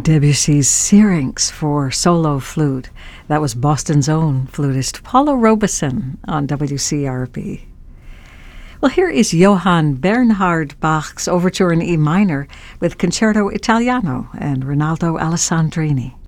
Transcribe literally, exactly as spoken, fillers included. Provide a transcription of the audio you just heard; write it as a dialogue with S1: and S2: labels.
S1: Debussy's Syrinx for solo flute. That was Boston's own flutist Paula Robeson on W C R B. Well, here is Johann Bernhard Bach's Overture in E minor with Concerto Italiano and Rinaldo Alessandrini.